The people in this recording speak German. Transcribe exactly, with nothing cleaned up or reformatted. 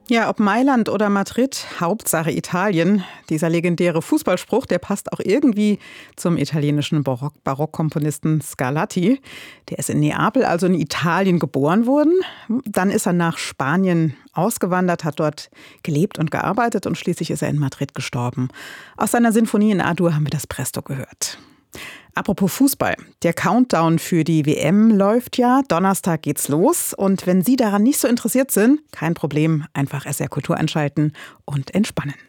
Ja, ob Mailand oder Madrid, Hauptsache Italien. Dieser legendäre Fußballspruch, der passt auch irgendwie zum italienischen Barock Barockkomponisten Scarlatti. Der ist in Neapel, also in Italien, geboren worden. Dann ist er nach Spanien ausgewandert, hat dort gelebt und gearbeitet und schließlich ist er in Madrid gestorben. Aus seiner Sinfonie in A-Dur haben wir das Presto gehört. Apropos Fußball. Der Countdown für die W M läuft ja. Donnerstag geht's los. Und wenn Sie daran nicht so interessiert sind, kein Problem. Einfach S R Kultur einschalten und entspannen.